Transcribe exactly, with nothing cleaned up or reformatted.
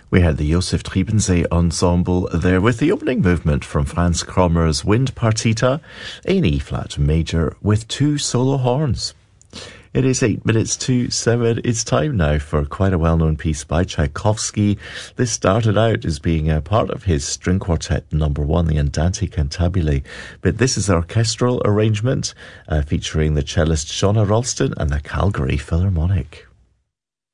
We had the Josef Triebensee Ensemble there with the opening movement from Franz Krommer's Wind Partita, an E-flat major with two solo horns. It is eight minutes to seven. It's time now for quite a well-known piece by Tchaikovsky. This started out as being a part of his string quartet number one, the Andante Cantabile, but this is an orchestral arrangement uh, featuring the cellist Shona Ralston and the Calgary Philharmonic.